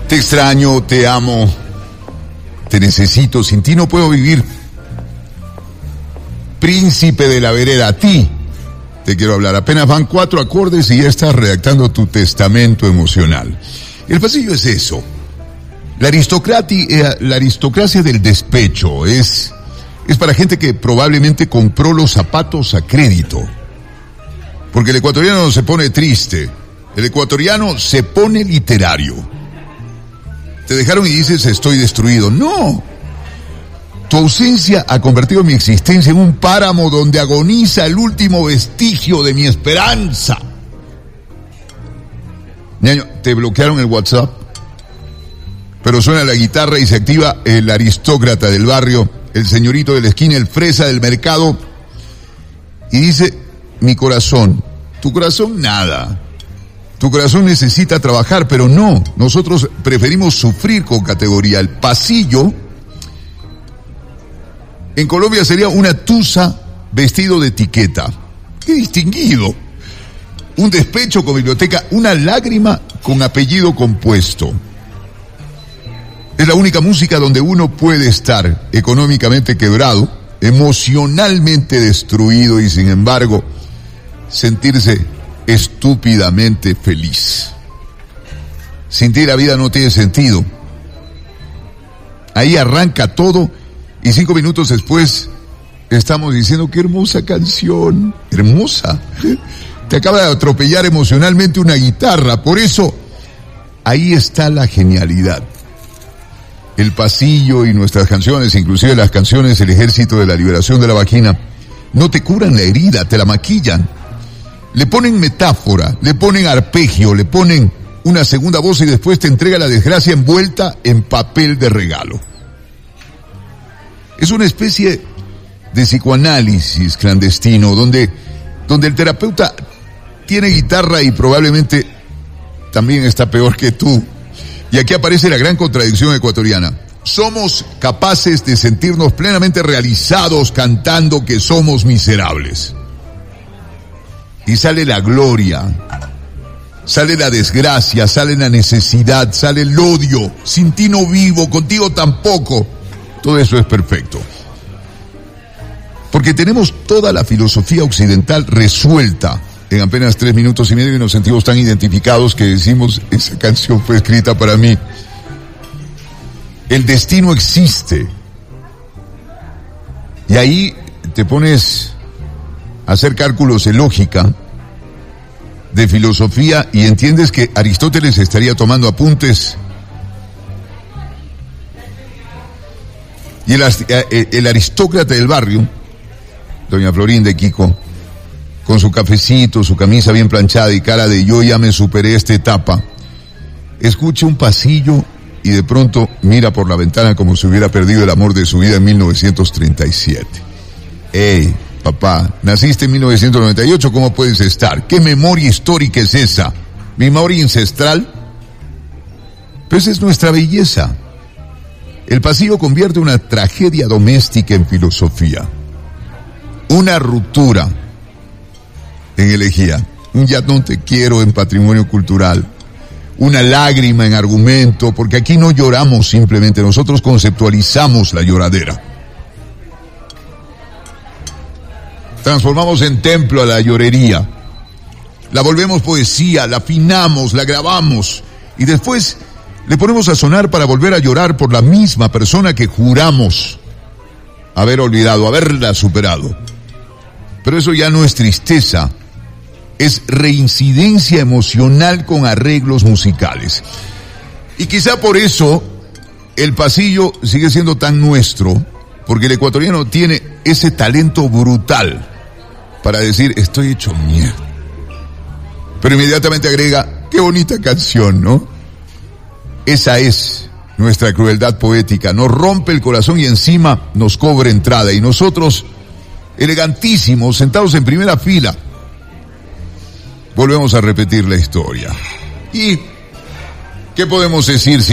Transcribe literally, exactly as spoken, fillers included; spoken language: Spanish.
Te extraño, te amo, te necesito, sin ti no puedo vivir. Príncipe de la vereda, a ti te quiero hablar. Apenas van cuatro acordes y ya estás redactando tu testamento emocional. El pasillo es eso. La aristocracia, la aristocracia del despecho es, es para gente que probablemente compró los zapatos a crédito. Porque el ecuatoriano no se pone triste, el ecuatoriano se pone literario. Te dejaron y dices, estoy destruido. No. Tu ausencia ha convertido mi existencia en un páramo donde agoniza el último vestigio de mi esperanza. Ñaño, te bloquearon el WhatsApp, pero suena la guitarra y se activa el aristócrata del barrio, el señorito de la esquina, el fresa del mercado, y dice, mi corazón, tu corazón nada. Tu corazón necesita trabajar, pero no, nosotros preferimos sufrir con categoría. El pasillo, en Colombia sería una tusa vestido de etiqueta. ¡Qué distinguido! Un despecho con biblioteca, una lágrima con apellido compuesto. Es la única música donde uno puede estar económicamente quebrado, emocionalmente destruido y sin embargo sentirse estúpidamente feliz. Sin ti la vida no tiene sentido. Ahí arranca todo y cinco minutos después estamos diciendo qué hermosa canción, hermosa. Te acaba de atropellar emocionalmente una guitarra, por eso ahí está la genialidad. El pasillo y nuestras canciones, inclusive las canciones del Ejército de la Liberación de la Vagina, no te curan la herida, te la maquillan. Le ponen metáfora, le ponen arpegio, le ponen una segunda voz y después te entrega la desgracia envuelta en papel de regalo. Es una especie de psicoanálisis clandestino donde, donde el terapeuta tiene guitarra y probablemente también está peor que tú. Y aquí aparece la gran contradicción ecuatoriana. Somos capaces de sentirnos plenamente realizados cantando que somos miserables. Y sale la gloria, sale la desgracia, sale la necesidad, sale el odio. Sin ti no vivo, contigo tampoco. Todo eso es perfecto. Porque tenemos toda la filosofía occidental resuelta en apenas tres minutos y medio y nos sentimos tan identificados que decimos, esa canción fue escrita para mí. El destino existe. Y ahí te pones a hacer cálculos de lógica, de filosofía, y entiendes que Aristóteles estaría tomando apuntes. Y el, el aristócrata del barrio, doña Florinda de Kiko, con su cafecito, su camisa bien planchada y cara de yo ya me superé esta etapa, escucha un pasillo y de pronto mira por la ventana como si hubiera perdido el amor de su vida en mil novecientos treinta y siete. ¡Ey! Papá, naciste en mil novecientos noventa y ocho, ¿cómo puedes estar? ¿Qué memoria histórica es esa? ¿Mi memoria ancestral? Pues es nuestra belleza. El pasillo convierte una tragedia doméstica en filosofía. Una ruptura en elegía. Un ya no te quiero en patrimonio cultural. Una lágrima en argumento, porque aquí no lloramos simplemente, nosotros conceptualizamos la lloradera. Transformamos en templo a la llorería, la volvemos poesía, la afinamos, la grabamos y después le ponemos a sonar para volver a llorar por la misma persona que juramos haber olvidado, haberla superado. Pero eso ya no es tristeza, es reincidencia emocional con arreglos musicales. Y quizá por eso el pasillo sigue siendo tan nuestro, porque el ecuatoriano tiene ese talento brutal para decir, estoy hecho mierda. Pero inmediatamente agrega, qué bonita canción, ¿no? Esa es nuestra crueldad poética. Nos rompe el corazón y encima nos cobra entrada. Y nosotros, elegantísimos, sentados en primera fila, volvemos a repetir la historia. ¿Y qué podemos decir si